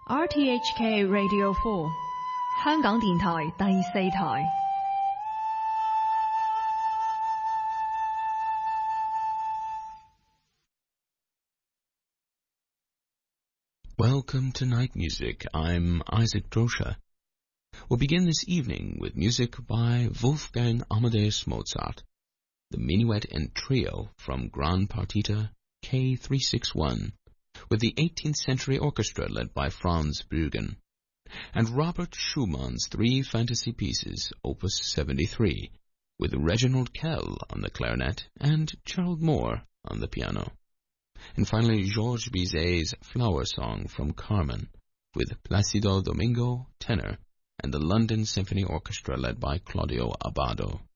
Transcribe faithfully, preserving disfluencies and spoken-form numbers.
R T H K Radio four 香港電台第四台。 Welcome to Night Music. I'm Isaac Drosha. We'll begin this evening with music by Wolfgang Amadeus Mozart, the Minuet and Trio from Gran Partita K three sixty-one, with the eighteenth century orchestra led by Franz Bruggen, and Robert Schumann's three fantasy pieces, Opus seventy-three, with Reginald Kell on the clarinet and Gerald Moore on the piano. And finally, Georges Bizet's Flower Song from Carmen, with Placido Domingo, tenor, and the London Symphony Orchestra led by Claudio Abbado.